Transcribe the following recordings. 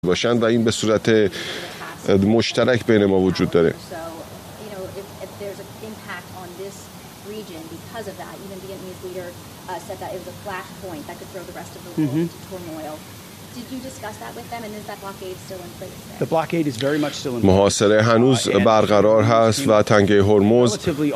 باشند و این به صورت مشترک بین ما وجود داره. محاصره هنوز برقرار هست و تنگه هرمز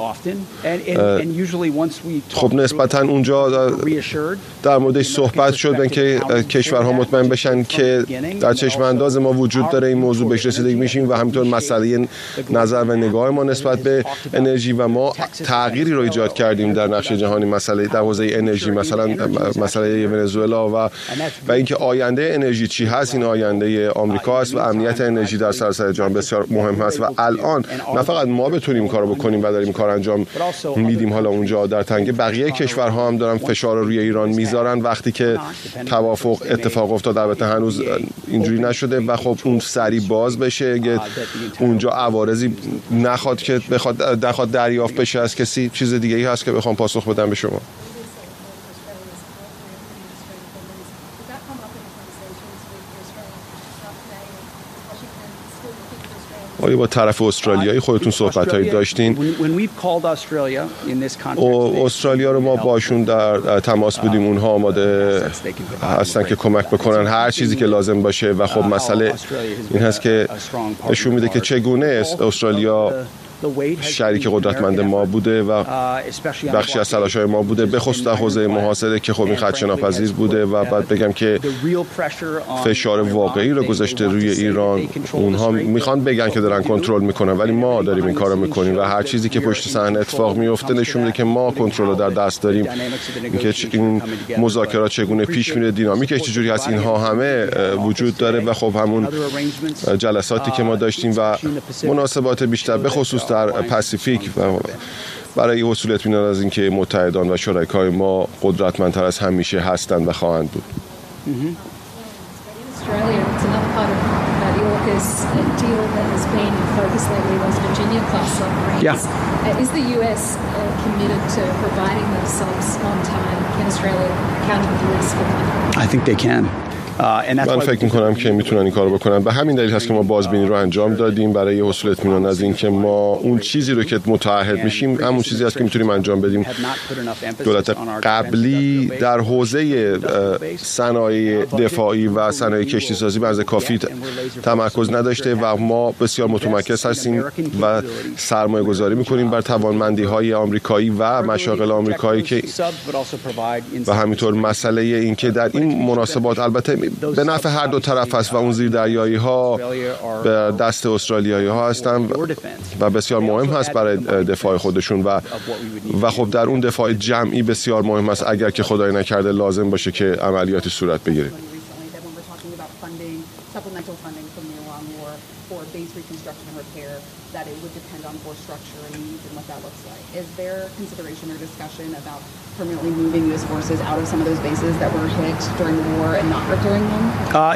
خب نسبتاً اونجا در موردش صحبت شد که کشورها مطمئن بشن که در چشم انداز ما وجود داره این موضوع بهش رسیدگی میشیم و همینطور مسئله نظر و نگاه ما نسبت به انرژی و ما تغییری رو ایجاد کردیم در نقش جهانی مسئله در حوزه انرژی مثلا مسئله ونزوئلا و اینکه آینده انرژی چی هست. این آینده آمریکا است و امنیت انرژی در سراسر جهان بسیار مهم هست و الان نه فقط ما بتونیم کارو بکنیم و داریم کار انجام میدیم حالا اونجا در تنگه، بقیه کشورها هم دارن فشار روی ایران میذارن وقتی که توافق اتفاق افتاد. البته هنوز اینجوری نشده و خب اون سری باز بشه اونجا عوارضی نخواد که بخواد دریافت بشه از کسی. چیز دیگه ای هست که بخوام پاسخ بدم به شما؟ آیا با طرف استرالیایی خودتون صحبت‌هایی داشتین؟ استرالیا رو ما باشون در تماس بودیم، اونها آماده هستن که کمک بکنن هر چیزی که لازم باشه و خب مسئله این هست که نشون میده که چگونه استرالیا شریک قدرتمند ما بوده و بخشی از تلاش‌های ما بوده، به خصوص در حوزه محاصره که خب این خدشه ناپذیر بوده و بعد بگم که فشار واقعی رو گذاشته روی ایران. اونها میخوان بگن که دارن کنترل میکنن ولی ما داریم این کارو میکنیم و هر چیزی که پشت صحنه اتفاق میفته نشون میده که ما کنترل رو در دست داریم. اینکه این مذاکرات چگونه پیش میره، دینامیکش چجوری هست، اینها همه وجود داره و خب همون جلساتی که ما داشتیم و مناسبات بیشتر به خصوص در پاسیفیک و برای حصول اطمینان از اینکه متحدان و شرکای ما قدرتمندتر از همیشه هستند و خواهند بود. Is the US committed to providing those subs on time in Australia, counting the risk? I think they can. من فکر میکنم که میتونن این کارو بکنن. به همین دلیل هست که ما بازبینی رو انجام دادیم برای حصول اطمینان از این که ما اون چیزی رو که متعهد میشیم همون چیزی هست که میتونیم انجام بدیم. دولت قبلی در حوزه صنایع دفاعی و صنایع کشتی سازی به اندازه کافی تمرکز نداشته و ما بسیار متمرکز هستیم و سرمایه گذاری میکنیم بر توانمندی های آمریکایی و مشاغل آمریکایی که و همینطور مسئله این که در این مناسبات البته به نفع هر دو طرف است و اون زیردریایی ها به دست استرالیایی ها هستن و بسیار مهم هست برای دفاع خودشون و خب در اون دفاع جمعی بسیار مهم است اگر که خدای نکرده لازم باشه که عملیاتی صورت بگیره. That it would depend on force structure and needs and what that looks like. Is there consideration or discussion about permanently moving U.S. forces out of some of those bases that were hit during the war and not restoring them?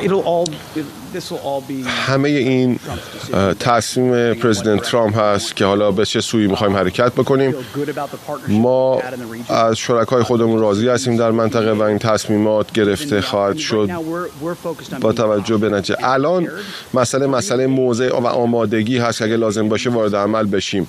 همه این تصمیم پرزیدنت ترامپ هست که حالا به چه سویی میخوایم حرکت بکنیم. ما از شرکای خودمون راضی هستیم در منطقه و این تصمیمات گرفته خواهد شد با توجه به نتیجه. الان مسئله موضع و آمادگی هست که اگه لازم باشه وارد عمل بشیم.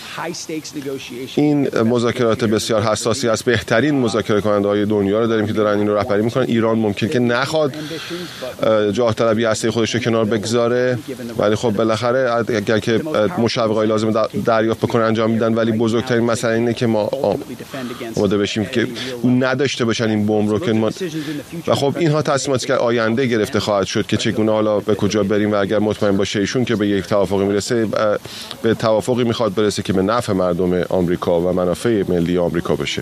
این مذاکرات بسیار حساسی است. بهترین مذاکره کننده های دنیا رو داریم که دارن این رو رهبری میکنن. ایران ممکن که نخواد جاه طلبی هسته خودش رو کنار بگذاره ولی خب بالاخره اگر که مشوقای لازم دریافت بکنن انجام میدن، ولی بزرگترین مسئله اینه که ما آماده بشیم که اون نداشته باشن این بمب رو که ما و خب اینها تصمیماتی که آینده گرفته خواهد شد که چگونه حالا به کجا بریم و اگر مطمئن باشه ایشون که به یک توافقی میرسه به توافقی میخواد برسه که به نفع مردم آمریکا و منافع ملی آمریکا بشه.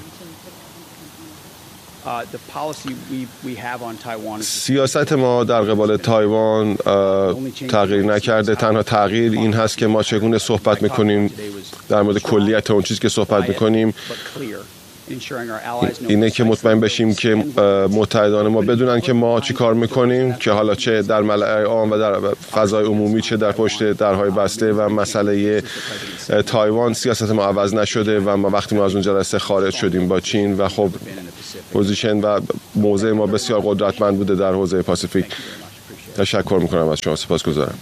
سیاست ما در قبال تایوان تغییر نکرده. تنها تغییر این هست که ما چگونه صحبت میکنیم در مورد کلیت اون چیزی که صحبت میکنیم اینه که مطمئن بشیم که متحدان ما بدونن که ما چی کار میکنیم، که حالا چه در ملأ عام و در فضای عمومی چه در پشت درهای بسته. و مسئله تایوان سیاست ما عوض نشده و ما وقتی ما از اون جلسه خارج شدیم با چین و خب پوزیشن و موضع ما بسیار قدرتمند بوده در حوزه پاسیفیک. تشکر میکنم از شما، سپاسگزارم.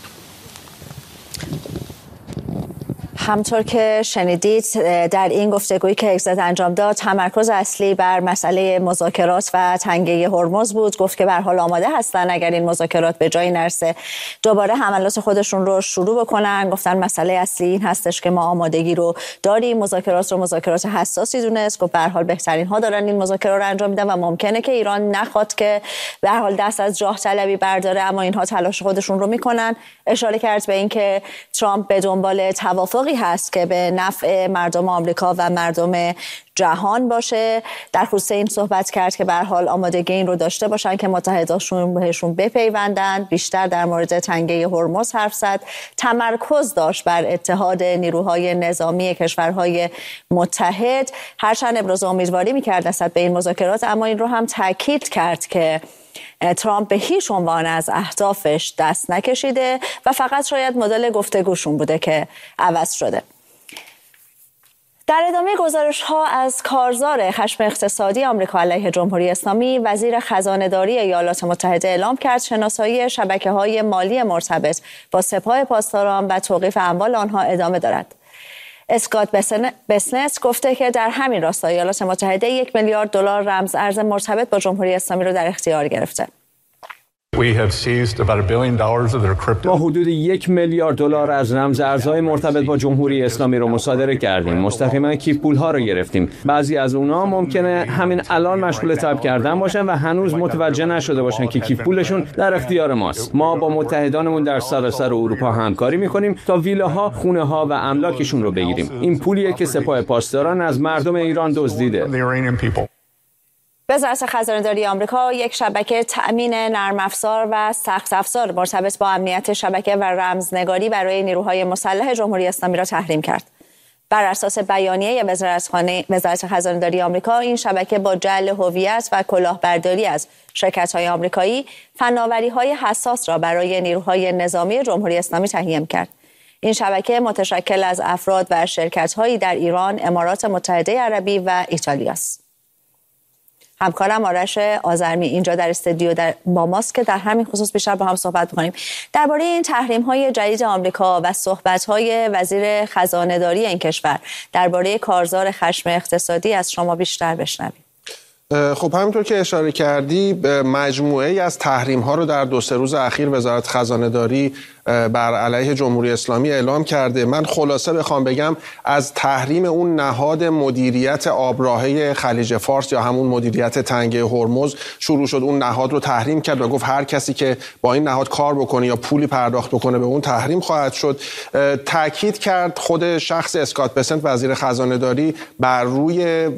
همطور که شنیدید در این گفتگویی که اگزت انجام داد تمرکز اصلی بر مسئله مذاکرات و تنگه هرمز بود. گفت که به هر حال آماده هستن اگر این مذاکرات به جایی نرسه دوباره حملات خودشون رو شروع بکنن. گفتن مسئله اصلی این هستش که ما آمادگی رو داریم. مذاکرات حساسی دونست. گفت به هر حال بهترین ها دارن این مذاکرات رو انجام میدن و ممکنه که ایران نخواد که به هر حال دست از جاه طلبی برداره، اما اینها تلاش خودشون رو میکنن. اشاره کرد به اینکه ترامپ به دنبال توافقی هست که به نفع مردم آمریکا و مردم جهان باشه. در خصوص این صحبت کرد که به هر حال آمادگی این رو داشته باشن که متحداشون بهشون بپیوندن. بیشتر در مورد تنگه هرمز حرف زد. تمرکز داشت بر اتحاد نیروهای نظامی کشورهای متحد، هرچند ابراز امیدواری می‌کرد نسبت به این مذاکرات، اما این رو هم تاکید کرد که ترامپ به هیچ عنوان از اهدافش دست نکشیده و فقط شاید مدل گفتگوشون بوده که عوض شده. در ادامه گزارش‌ها از کارزار خشم اقتصادی آمریکا علیه جمهوری اسلامی، وزیر خزانه‌داری ایالات متحده اعلام کرد شناسایی شبکه‌های مالی مرتبط با سپاه پاسداران و توقیف اموال آنها ادامه دارد. اسکات بسنس گفته که در همین راستا ایالات متحده 1 میلیارد دلار رمز ارز مرتبط با جمهوری اسلامی را در اختیار گرفته. ما حدود 1 میلیارد دلار از رمز ارزهای مرتبط با جمهوری اسلامی رو مصادره کردیم. مستقیما کیف پول‌ها رو گرفتیم. بعضی از اونها ممکنه همین الان مشغول تایپ کردن باشن و هنوز متوجه نشده باشن که کیف پولشون در اختیار ماست. ما با متحدانمون در سراسر اروپا همکاری می‌کنیم تا ویلاها، خونه‌ها و املاکشون رو بگیریم. این پولیه که سپاه پاسداران از مردم ایران دزدیده. وزارت خزانه‌داری آمریکا یک شبکه تأمین نرم افزار و سخت افزار مرتبط با امنیت شبکه و رمزنگاری برای نیروهای مسلح جمهوری اسلامی را تحریم کرد. بر اساس بیانیه وزارت خزانه‌داری آمریکا، این شبکه با جعل هویت و کلاهبرداری از شرکت‌های آمریکایی فناوری‌های حساس را برای نیروهای نظامی جمهوری اسلامی تهیه کرد. این شبکه متشکل از افراد و شرکت‌هایی در ایران، امارات متحده عربی و ایتالیا است. همکارم آرش آذرمی اینجا در استودیو با ماست که در همین خصوص بیشتر با هم صحبت می‌کنیم درباره این تحریم‌های جدید آمریکا و صحبت‌های وزیر خزانه‌داری این کشور درباره کارزار خشم اقتصادی از شما بیشتر بشنویم. خب همونطور که اشاره کردی مجموعه‌ای از تحریم‌ها رو در 2-3 روز اخیر وزارت خزانه‌داری بر علیه جمهوری اسلامی اعلام کرده. من خلاصه بخوام بگم از تحریم اون نهاد مدیریت آبراهه خلیج فارس یا همون مدیریت تنگه هرمز شروع شد. اون نهاد رو تحریم کرد و گفت هر کسی که با این نهاد کار بکنه یا پولی پرداخت بکنه به اون تحریم خواهد شد. تاکید کرد خود شخص اسکات بسنت وزیر خزانه‌داری بر روی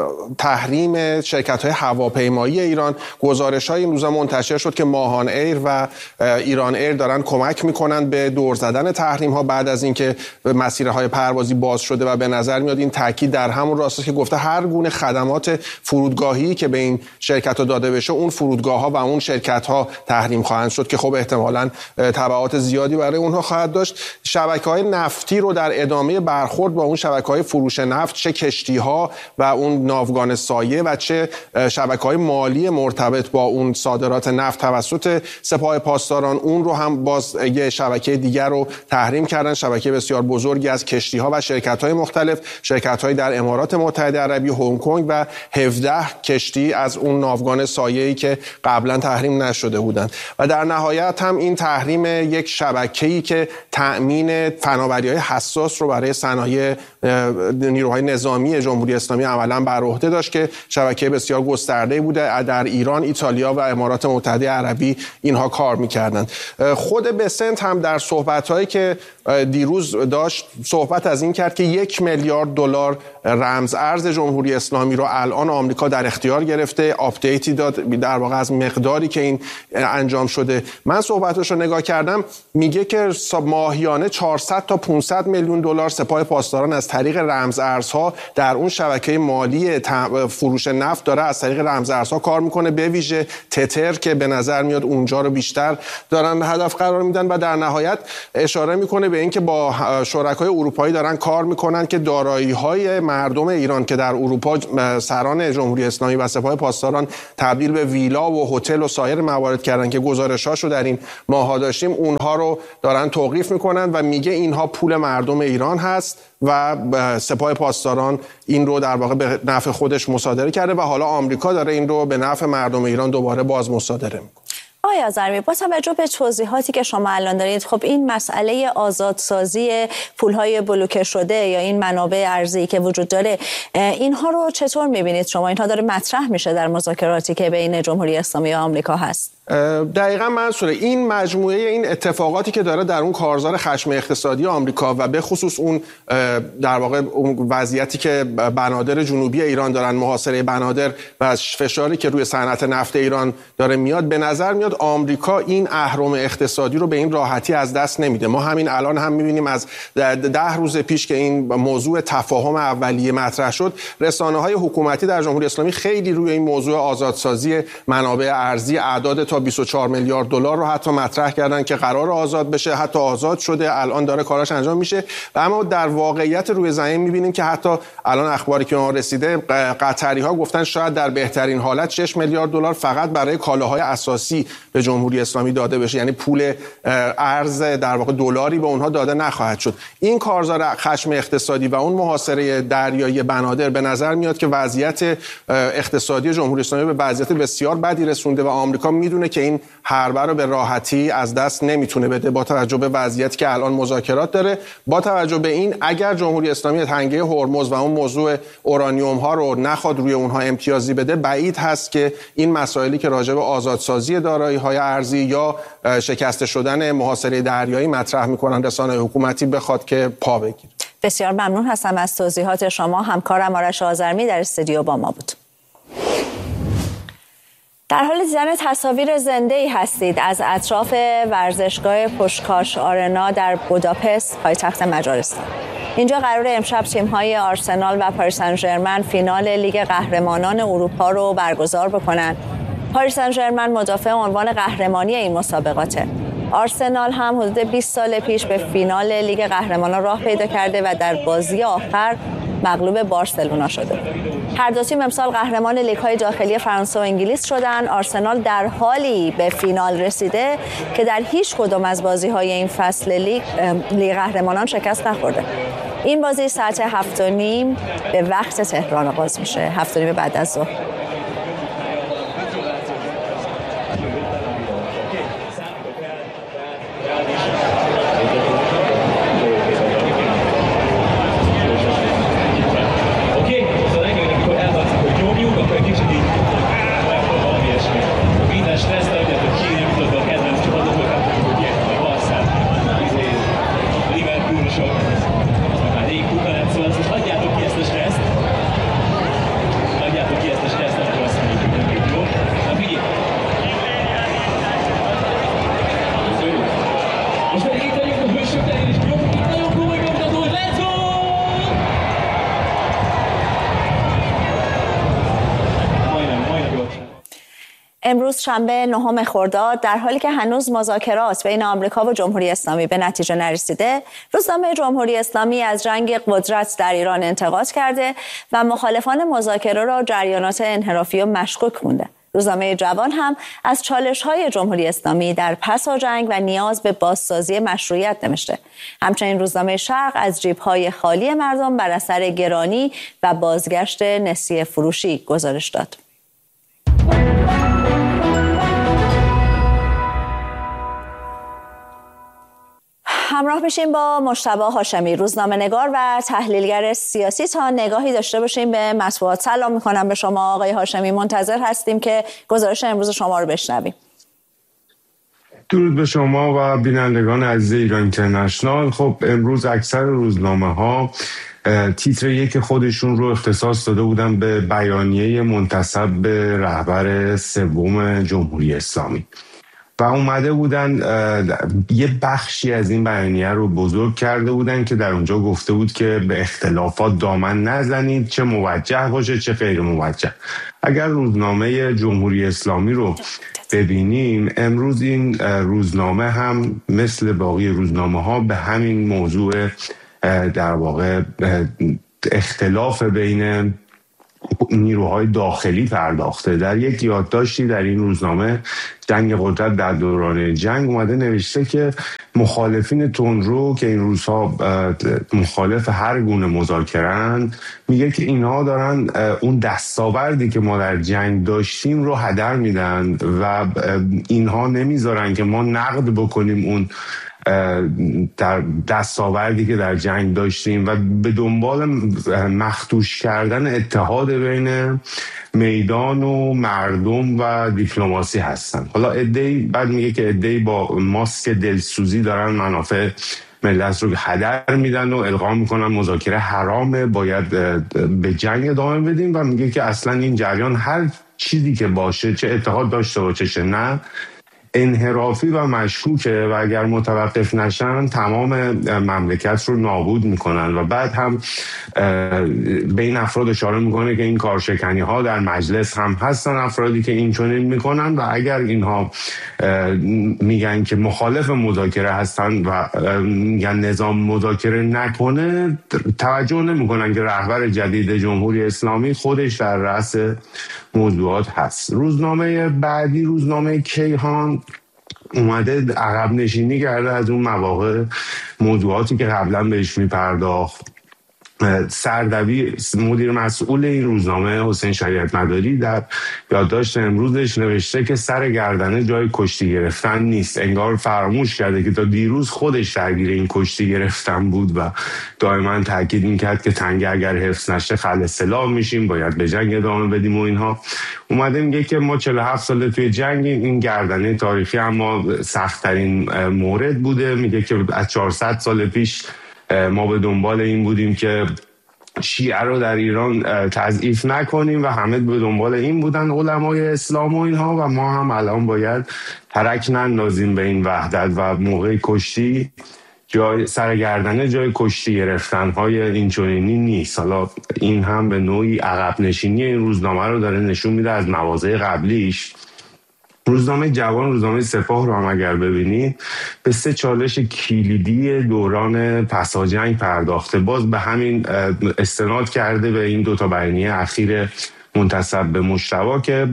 تحریم شرکت‌های هواپیمایی ایران. گزارش‌های این روزا منتشر شد که ماهان ایر و ایران ایر دارن کمک میکنن به دور زدن تحریم ها بعد از اینکه مسیرهای پروازی باز شده و به نظر میاد این تاکید در همون راست که گفته هر گونه خدمات فرودگاهی که به این شرکت ها داده بشه اون فرودگاه ها و اون شرکت ها تحریم خواهند شد که خب احتمالاً تبعات زیادی برای اونها خواهد داشت. شبکه‌های نفتی رو در ادامه برخورد با اون شبکه‌های فروش نفت، چه کشتی‌ها و اون ناوگان سایه و چه شبکه‌های مالی مرتبط با اون صادرات نفت توسط سپاه پاسداران، اون رو هم باز یه شبکه دیگر رو تحریم کردن. شبکه بسیار بزرگی از کشتی‌ها و شرکت‌های مختلف، شرکت‌های در امارات متحده عربی، هنگ کنگ و 17 کشتی از اون ناوگان سایه‌ای که قبلا تحریم نشده بودند. و در نهایت هم این تحریم یک شبکه‌ای که تأمین فناوری‌های حساس رو برای صنایع نیروهای نظامی جمهوری اسلامی عملاً بر عهده داشت که شبکه بسیار گسترده بوده. در ایران، ایتالیا و امارات متحده عربی اینها کار می‌کردند. خود بسنت هم در صحبت‌هایی که دیروز داشت صحبت از این کرد که 1 میلیارد دلار رمز ارز جمهوری اسلامی رو الان آمریکا در اختیار گرفته. آپدیتی داد در واقع از مقداری که این انجام شده. من صحبتش رو نگاه کردم، میگه که ماهیانه 400 تا 500 میلیون دلار سپاه پاسداران از طریق رمز ارزها در اون شبکه مالی فروش نفت داره از طریق رمز ارزها کار میکنه، به ویژه تتر که به نظر میاد اونجا رو بیشتر دارن هدف قرار میدن. و در نهایت اشاره میکنه به اینکه با شرکای اروپایی دارن کار میکنن که دارایی‌های مردم ایران که در اروپا سران جمهوری اسلامی و سپاه پاسداران تبدیل به ویلا و هتل و سایر موارد کردن که گزارش‌هاشو در این ماه‌ها داشتیم، اونها رو دارن توقیف میکنن و میگه اینها پول مردم ایران هست و سپاه پاسداران این رو در واقع به نفع خودش مصادره کرده و حالا آمریکا داره این رو به نفع مردم ایران دوباره باز مصادره میکنه. آقای آذرمی، با توجه به توضیحاتی که شما الان دارید، خب این مسئله آزادسازی پولهای بلوکه شده یا این منابع ارزی که وجود داره، اینها رو چطور میبینید شما؟ اینها داره مطرح میشه در مذاکراتی که بین جمهوری اسلامی و آمریکا هست؟ دقیقاً منصوره، این مجموعه این اتفاقاتی که داره در اون کارزار خشم اقتصادی آمریکا و به خصوص اون در واقع اون وضعیتی که بنادر جنوبی ایران دارن، محاصره بنادر و فشاری که روی صنعت نفت ایران داره میاد، به نظر میاد آمریکا این اهرم اقتصادی رو به این راحتی از دست نمیده. ما همین الان هم میبینیم از 10 روز پیش که این موضوع تفاهم اولیه مطرح شد، رسانه‌های حکومتی در جمهوری اسلامی خیلی روی این موضوع آزادسازی منابع ارزی اعداد تا 24 میلیارد دلار رو حتی مطرح کردن که قرار آزاد بشه، حتی آزاد شده، الان داره کاراش انجام میشه. و اما در واقعیت روی زمین میبینیم که حتی الان اخباری که ما رسیده، قطری‌ها گفتن شاید در بهترین حالت 6 میلیارد دلار فقط برای کالاهای اساسی به جمهوری اسلامی داده بشه، یعنی پول ارز در واقع دلاری به اونها داده نخواهد شد. این کارزار خشم اقتصادی و اون محاصره دریایی بنادر به نظر میاد که وضعیت اقتصادی جمهوری اسلامی به وضعیت بسیار بدی رسونده و آمریکا میدونه که این حربه رو به راحتی از دست نمیتونه بده با توجه به وضعیتی که الان مذاکرات داره. با توجه به این، اگر جمهوری اسلامی تنگه هرمز و اون موضوع اورانیوم ها رو نخواد روی اونها امتیازی بده، بعید هست که این مسائلی که راجع به آزادسازی دارایی های ارزی یا شکسته شدن محاصره دریایی مطرح میکنن رسانه حکومتی بخواد که پا بگیره. بسیار ممنون هستم از توضیحات شما. همکارم آرش آذرمی در استودیو با ما بود. در حال دیدن تصاویر زنده‌ای هستید از اطراف ورزشگاه پوشکاش آرنا در بوداپست، پایتخت مجارستان. اینجا قرار امشب تیم‌های آرسنال و پاریس سن ژرمن فینال لیگ قهرمانان اروپا رو برگزار بکنن. پاریس سن ژرمن مدافع عنوان قهرمانی این مسابقاته. آرسنال هم حدود 20 سال پیش به فینال لیگ قهرمانان راه پیدا کرده و در بازی آخر مغلوب بارسلونا شده. هر دو تیم امسال قهرمان لیگ‌های داخلی فرانسه و انگلیس شدن. آرسنال در حالی به فینال رسیده که در هیچ کدام از بازی‌های این فصل لیگ قهرمانان شکست نخورده. این بازی ساعت 7:30 به وقت تهران آغاز میشه، 7:30 بعد از ظهر. امروز شنبه 9 خرداد، در حالی که هنوز مذاکرات بین آمریکا و جمهوری اسلامی به نتیجه نرسیده، روزنامه جمهوری اسلامی از جنگ قدرت در ایران انتقاد کرده و مخالفان مذاکره را جریانات انحرافی و مشکوک خونده. روزنامه جوان هم از چالش‌های جمهوری اسلامی در پسا جنگ و نیاز به بازسازی مشروعیت نوشته. همچنین روزنامه شرق از جیب‌های خالی مردم بر اثر گرانی و بازگشت نسیه فروشی گزارش داد. همراه میشیم با مجتبی هاشمی، روزنامه‌نگار و تحلیلگر سیاسی، تا نگاهی داشته باشیم به مطبوعات. سلام میکنم به شما آقای هاشمی، منتظر هستیم که گزارش امروز شما رو بشنویم. درود به شما و بینندگان عزیز ایران اینترنشنال. خب امروز اکثر روزنامه‌ها تیتر یک خودشون رو اختصاص داده بودن به بیانیه منتسب به رهبر سوم جمهوری اسلامی و اومده بودن یه بخشی از این بیانیه رو بزرگ کرده بودن که در اونجا گفته بود که به اختلافات دامن نزنید، چه موجه باشه چه غیر موجه. اگر روزنامه جمهوری اسلامی رو ببینیم، امروز این روزنامه هم مثل باقی روزنامه ها به همین موضوع در واقع اختلاف بین نیروهای داخلی پرداخته. در یک یادداشتی در این روزنامه جنگ قدرت در دوران جنگ اومده نوشته که مخالفین تندرو که این روزها مخالف هر گونه مذاکره‌اند، میگه که اینها دارن اون دستاوردی که ما در جنگ داشتیم رو هدر میدن و اینها نمیذارن که ما نقد بکنیم اون در دستاوردی که در جنگ داشتیم و به دنبال مخدوش کردن اتحاد بین میدان و مردم و دیپلماسی هستن. حالا عده‌ای بعد میگه که عده‌ای با ماسک دلسوزی دارن منافع ملت رو هدر میدن و القا میکنن مذاکره حرامه، باید به جنگ ادامه بدیم و میگه که اصلا این جریان هر چیزی که باشه، چه اتحاد داشته باشه چه نه، انحرافی و مشکوکه و اگر متوقف نشن تمام مملکت رو نابود میکنن. و بعد هم به این افراد اشاره میکنه که این کارشکنی ها در مجلس هم هستن، افرادی که این چنین میکنن و اگر اینها میگن که مخالف مذاکره هستن و میگن نظام مذاکره نکنه، توجه نمیکنن که رهبر جدید جمهوری اسلامی خودش در رأس موضوعات هست. روزنامه بعدی، روزنامه کیهان، اومده عقب نشینی کرده از اون مواقع موضوعاتی که قبلا بهش میپرداخت. سردبیر مدیر مسئول این روزنامه حسین شریعت مداری در یادداشت امروزش نوشته که سر گردنه جای کشتی گرفتن نیست. انگار فراموش کرده که تا دیروز خودش درگیر این کشتی گرفتن بود و دائما تاکید میکرد که تنگه اگر حفظ نشه خلع سلاح میشیم، باید به جنگ ادامه بدیم و اینها. اومده میگه که ما 47 ساله توی جنگیم، این گردنه تاریخی اما سخت‌ترین مورد بوده. میگه که از 400 سال پیش ما به دنبال این بودیم که شیعه رو در ایران تضعیف نکنیم و همه به دنبال این بودن، علمای اسلام و اینها، و ما هم الان باید ترک نندازیم به این وحدت و موقع کشتی جای سرگردنه جای کشتی گرفتن های این چنینی نیست. حالا این هم به نوعی عقب نشینی این روزنامه رو داره نشون میده از مواضع قبلیش. روزنامه جوان، روزنامه سپاه رو هم اگر ببینید به 3 چالش کلیدی دوران پساجنگ پرداخته. باز به همین استناد کرده به این 2 بیانیه اخیر منتسب به مجتبی که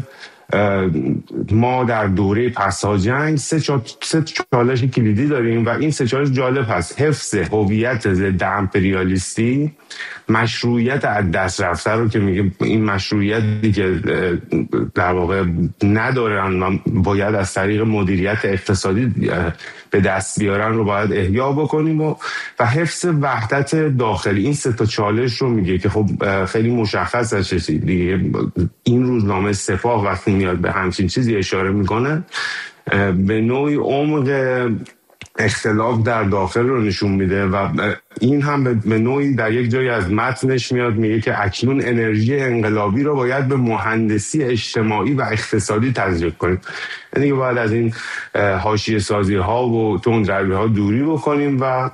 ما در دوره پساجنگ 3 چالش کلیدی داریم و این 3 چالش جالب هست: حفظ هویت ضد امپریالیستی، مشروعیت از دست رفته رو که میگه این مشروعیتی که در واقع ندارن و باید از طریق مدیریت اقتصادی به دست بیارن رو باید احیا بکنیم و حفظ وحدت داخلی. این 3 چالش رو میگه که خب خیلی مشخص است دیگه. این روزنامه سپاه وقتی میاد به همچین چیزی اشاره میکنه به نوعی عمق اختلاف در داخل رو نشون میده و این هم به نوعی در یک جایی از متنش میاد میگه که اکنون انرژی انقلابی رو باید به مهندسی اجتماعی و اقتصادی تزریق کنیم. یعنی باید از این حاشیه سازی ها و تندروی ها دوری بکنیم و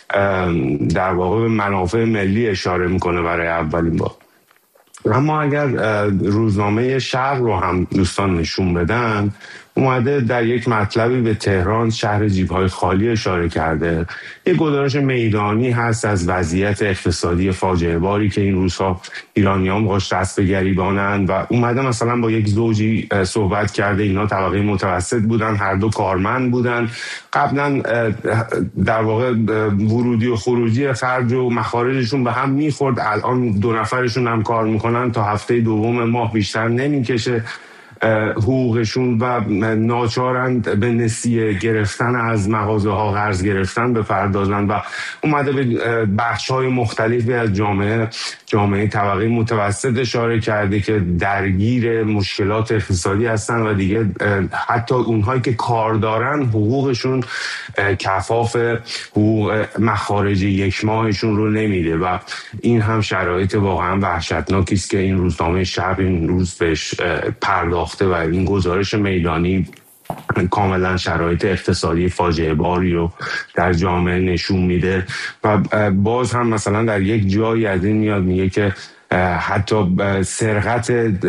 در واقع به منافع ملی اشاره میکنه برای اولین بار. اما اگر روزنامه شرق رو هم دوستان نشون بدن، اومده در یک مطلبی به تهران، شهر جیب‌های خالی، اشاره کرده. یک گزارش میدانی هست از وضعیت اقتصادی فاجعه باری که این روزها ایرانیان باهاش دست به گریبانند و اومده مثلا با یک زوجی صحبت کرده. اینا طبقه متوسط بودن، هر دو کارمند بودن. قبلا در واقع ورودی و خروجی خرج و مخارجشون به هم میخورد. الان 2 نفرشون هم کار میکنن، تا هفته دوم ماه بیشتر نمیکشه حقوقشون و ناچارند به نسیه گرفتن از مغازه ها، قرض گرفتن بپردازن و اومده به بخش های مختلفی از جامعه طبقه متوسط اشاره کرده که درگیر مشکلات اقتصادی هستن و دیگه حتی اونهایی که کار دارن حقوقشون کفاف حقوق مخارج 1 ماهشون رو نمیده و این هم شرایط واقعا وحشتناکی است که این روزنامه شرق این روز بهش پرداخته و این گزارش میدانی کاملا شرایط اقتصادی فاجعه باری رو در جامعه نشون میده. و باز هم مثلا در یک جایی از این میاد میگه که حتی سرقت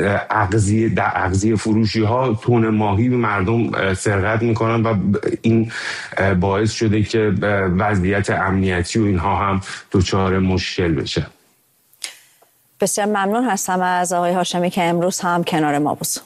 اغذیه فروشی ها تون ماهی به مردم سرقت میکنن و این باعث شده که وضعیت امنیتی و اینها هم دچار مشکل بشه. بسیار ممنون هستم از آقای هاشمی که امروز هم کنار ما بود.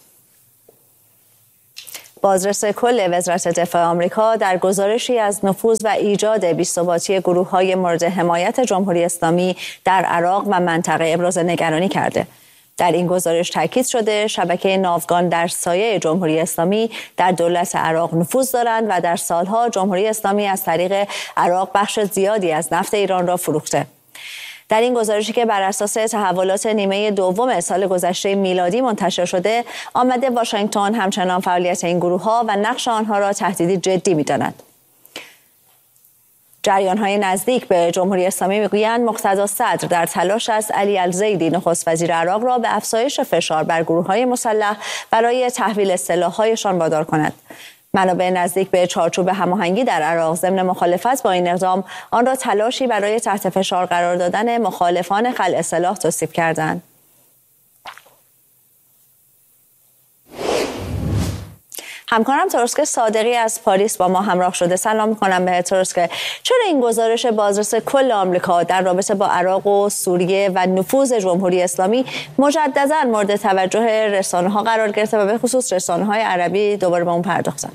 بازرس کل وزارت دفاع آمریکا در گزارشی از نفوذ و ایجاد بی‌ثباتی گروه‌های مورد حمایت جمهوری اسلامی در عراق و منطقه ابراز نگرانی کرده. در این گزارش تاکید شده شبکه ناوگان در سایه جمهوری اسلامی در دولت عراق نفوذ دارند و در سالها جمهوری اسلامی از طریق عراق بخش زیادی از نفت ایران را فروخته. در این گزارشی که بر اساس تحولات نیمه دوم سال گذشته میلادی منتشر شده، آمده واشنگتن همچنان فعالیت این گروه‌ها و نقش آنها را تهدیدی جدی می‌داند. جریان‌های نزدیک به جمهوری اسلامی می‌گویند مقتدا صدر در تلاش است علی الزیدی نخست وزیر عراق را به افزایش فشار بر گروه‌های مسلح برای تحویل سلاح‌هایشان وادار کند. منابع نزدیک به چارچوب هماهنگی در عراق ضمن مخالفت با این اقدام آن را تلاشی برای تحت فشار قرار دادن مخالفان خلع سلاح توصیف کردند. همکارم تروسکه صادقی از پاریس با ما همراه شده. سلام می‌کنم به تروسکه. چرا این گزارش بازرس کل آمریکا در رابطه با عراق و سوریه و نفوذ جمهوری اسلامی مجدداً مورد توجه رسانه‌ها قرار گرفته و به خصوص رسانه‌های عربی دوباره به اون پرداختن؟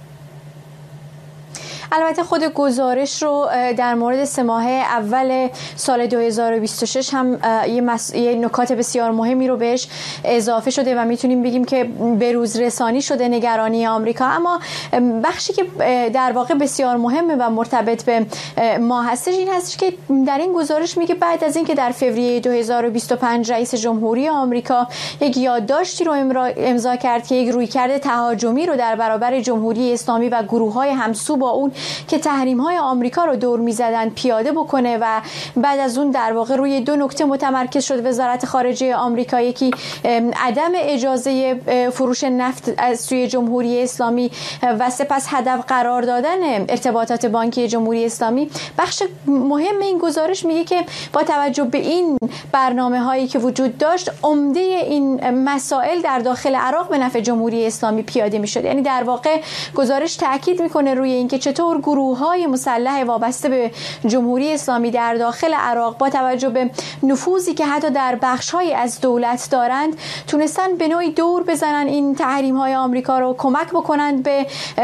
البته خود گزارش رو در مورد 3 ماهه اول سال 2026 هم یه نکات بسیار مهمی رو بهش اضافه شده و میتونیم بگیم که به روز رسانی شده نگرانی آمریکا. اما بخشی که در واقع بسیار مهمه و مرتبط به ما هستش این هستش که در این گزارش میگه بعد از اینکه در فوریه 2025 رئیس جمهوری آمریکا یک یادداشتی رو امضا کرد که یک رویکرد تهاجمی رو در برابر جمهوری اسلامی و گروه‌های همسو با اون که تحریم‌های آمریکا رو دور می‌زدن پیاده بکنه و بعد از اون در واقع روی 2 نکته متمرکز شد وزارت خارجه آمریکا. یکی عدم اجازه فروش نفت از سوی جمهوری اسلامی و سپس هدف قرار دادن ارتباطات بانکی جمهوری اسلامی. بخش مهم این گزارش میگه که با توجه به این برنامه‌هایی که وجود داشت عمده این مسائل در داخل عراق به نفع جمهوری اسلامی پیاده می‌شد. یعنی در واقع گزارش تاکید می‌کنه روی اینکه چطور گروه‌های مسلح وابسته به جمهوری اسلامی در داخل عراق با توجه به نفوذی که حتی در بخش‌های از دولت دارند تونستن به نوعی دور بزنن این تحریم‌های آمریکا رو، کمک بکنند به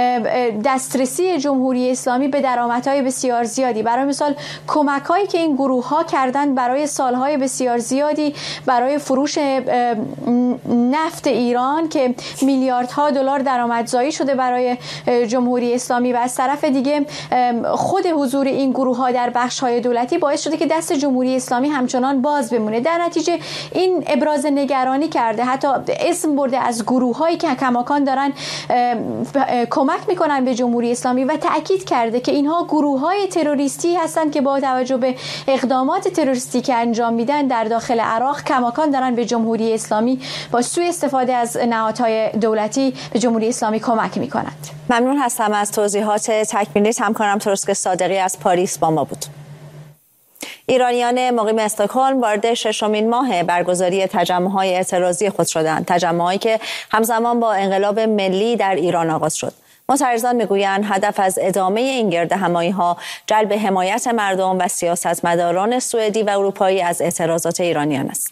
دسترسی جمهوری اسلامی به درآمدهای بسیار زیادی. برای مثال کمک‌هایی که این گروه‌ها کردند برای سالهای بسیار زیادی برای فروش نفت ایران که میلیاردها دلار درآمدزایی شده برای جمهوری اسلامی و از طرف دیگه خود حضور این گروه‌ها در بخش‌های دولتی باعث شده که دست جمهوری اسلامی همچنان باز بمونه. در نتیجه این ابراز نگرانی کرده، حتی اسم برده از گروه‌هایی که کماکان دارن کمک میکنن به جمهوری اسلامی و تأکید کرده که اینها گروه‌های تروریستی هستند که با توجه به اقدامات تروریستی که انجام میدن در داخل عراق کماکان دارن به جمهوری اسلامی با سوء استفاده از نهادهای دولتی به جمهوری اسلامی کمک میکنند. ممنون هستم از توضیحات تکمیلیت. همکارم تروسکه صادقی از پاریس با ما بود. ایرانیان مقیم استکهلم وارد 6مین ماه برگزاری تجمع‌های اعتراضی خود شدند. تجمع‌هایی که همزمان با انقلاب ملی در ایران آغاز شد. معترضان میگویند هدف از ادامه این گردهمایی‌ها جلب حمایت مردم و سیاستمداران سوئدی و اروپایی از اعتراضات ایرانیان است.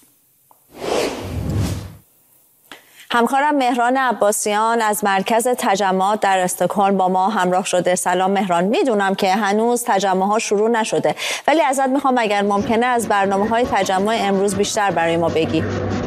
همکارم مهران عباسیان از مرکز تجمعات در استکهلم با ما همراه شده. سلام مهران. میدونم که هنوز تجمع‌ها شروع نشده ولی ازت میخوام اگر ممکنه از برنامه‌های تجمع امروز بیشتر برای ما بگی.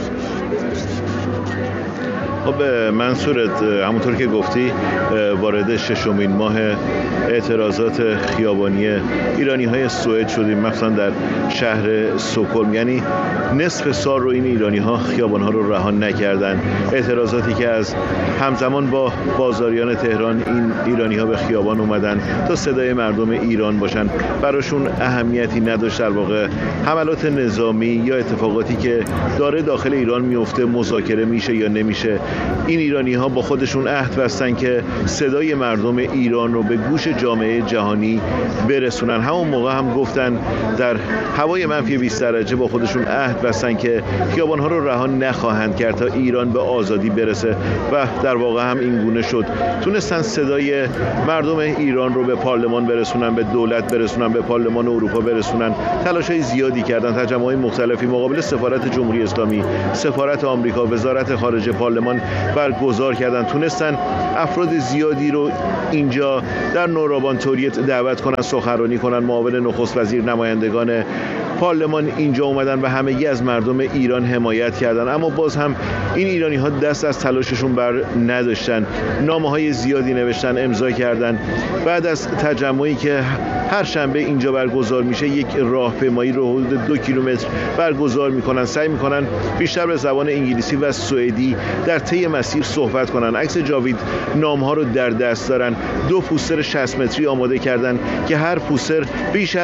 خب منصورت، همونطور که گفتی وارد 6مین ماه اعتراضات خیابانی ایرانی‌های سوئد شدیم، مخصوصا در شهر استکهلم. یعنی نصف سال رو این ایرانی‌ها خیابان‌ها رو رها نکردن. اعتراضاتی که از همزمان با بازاریان تهران این ایرانی‌ها به خیابان اومدن تا صدای مردم ایران باشن. براشون اهمیتی نداشت در واقع حملات نظامی یا اتفاقاتی که داره داخل ایران میفته مذاکره میشه یا نمیشه. این ایرانی ها با خودشون عهد بستن که صدای مردم ایران رو به گوش جامعه جهانی برسونن. همون موقع هم گفتن در هوای منفی 20 درجه با خودشون عهد بستن که خیابان‌ها رو رها نخواهند کرد تا ایران به آزادی برسه و در واقع هم این گونه شد. تونستن صدای مردم ایران رو به پارلمان برسونن، به دولت برسونن، به پارلمان اروپا برسونن. تلاش‌های زیادی کردن، تجمع‌های مختلفی مقابل سفارت جمهوری اسلامی، سفارت آمریکا، وزارت خارجه، پارلمان برگزار کردن. تونستن افراد زیادی رو اینجا در نورابان توریت دعوت کنن، سخنرانی کنن. معاون نخست وزیر، نمایندگان پارلمان اینجا اومدن و همگی از مردم ایران حمایت کردن. اما باز هم این ایرانی ها دست از تلاششون بر نداشتن. نامه‌های زیادی نوشتن، امضا کردن. بعد از تجمعی که هر شنبه اینجا برگزار میشه، یک راهپیمایی رو حدود 2 کیلومتر برگزار میکنن. سعی میکنن بیشتر به زبان انگلیسی و سوئدی در طی مسیر صحبت کنن. عکس جاوید نام‌ها رو در دست دارن. 2 پوستر 60 متری آماده کردن که هر پوستر بیش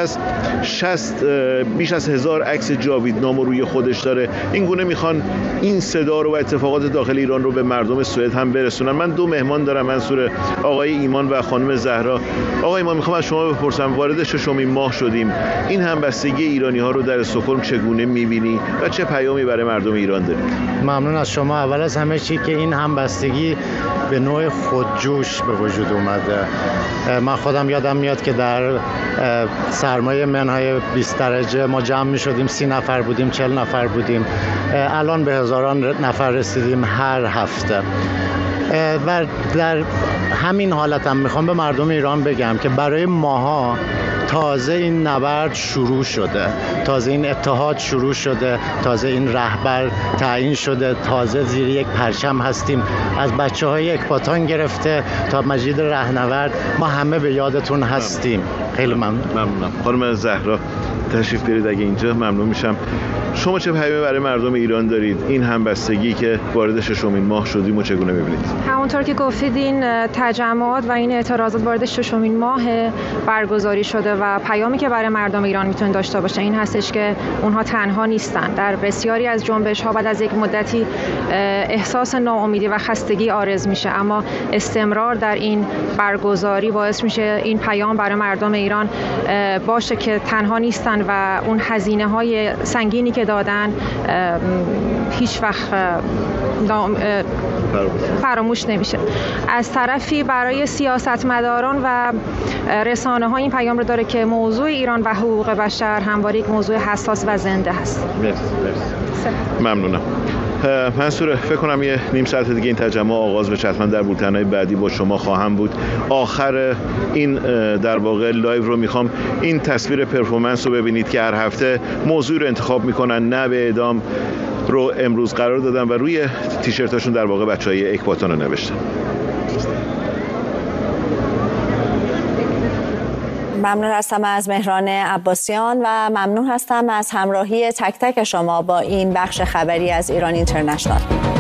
از 1000 عکس جاویدنام روی خودش داره. این گونه میخوان این صدا رو و اتفاقات داخل ایران رو به مردم سوئد هم برسونن. من 2 مهمان دارم، منصور، آقای ایمان و خانم زهرا. آقای ایمان، میخوام از شما بپرسم، وارد 6مین ماه شدیم، این همبستگی ایرانی ها رو در استکهلم چگونه میبینی و چه پیامی برای مردم ایران داری؟ ممنون از شما. اول از همه چی که این همبستگی به نوع خودجوش به وجود اومده. من خودم یادم میاد که در سرمایه منهای 20 درجه ما جمع می شدیم، 30 نفر بودیم، 40 نفر بودیم. الان به هزاران نفر رسیدیم هر هفته. و در همین حالت هم میخوام به مردم ایران بگم که برای ماها تازه این نبرد شروع شده، تازه این اتحاد شروع شده، تازه این رهبر تعیین شده، تازه زیر یک پرچم هستیم. از بچه‌های اکباتان گرفته تا مجید رهنورد ما همه به یادتون هستیم. خیلی ممنونم. خانم زهرا تشریف بیارید اگه اینجا، ممنون میشم. شما چه پیامی برای مردم ایران دارید؟ این همبستگی که وارد 6مین ماه شدیم و چگونه می‌بینید؟ همونطور که گفتید این تجمعات و این اعتراضات وارد 6مین ماه برگزاری شده و پیامی که برای مردم ایران میتونه داشته باشه این هستش که اونها تنها نیستن. در بسیاری از جنبش‌ها بعد از یک مدتی احساس ناامیدی و خستگی عارض میشه، اما استمرار در این برگزاری باعث میشه این پیام برای مردم ایران باشه که تنها نیستن و اون هزینه‌های سنگینی که دادن هیچ وقت فراموش نمیشه. از طرفی برای سیاستمداران و رسانه‌ها این پیام رو داره که موضوع ایران و حقوق بشر همواره یک موضوع حساس و زنده هست. مرسی. ممنونم. منصور، فکر کنم یه نیم ساعت دیگه این تجمع آغاز بشه. حتما در بولتن‌های بعدی با شما خواهم بود. آخر این در واقع لایو رو میخوام این تصویر پرفورمنس رو ببینید که هر هفته موضوع رو انتخاب میکنن. نه به اعدام رو امروز قرار دادن و روی تیشرتاشون در واقع بچهای اکباتان رو نوشتن. ممنون هستم از مهران عباسیان و ممنون هستم از همراهی تک تک شما با این بخش خبری از ایران اینترنشنال.